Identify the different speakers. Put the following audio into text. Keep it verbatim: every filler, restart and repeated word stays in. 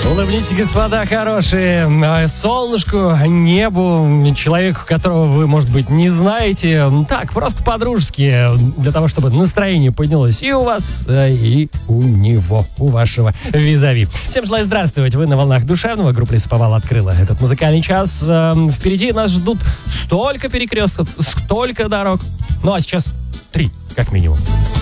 Speaker 1: Улыбнитесь, господа хорошие, солнышку, небу, человеку, которого вы, может быть, не знаете. Так, просто по-дружески, для того, чтобы настроение поднялось и у вас, и у него, у вашего визави. Всем желаю здравствовать. Вы на волнах душевного. Группа «Лесоповал» открыла этот музыкальный час. Впереди нас ждут столько перекрестков, столько дорог. Ну, а сейчас три, как минимум.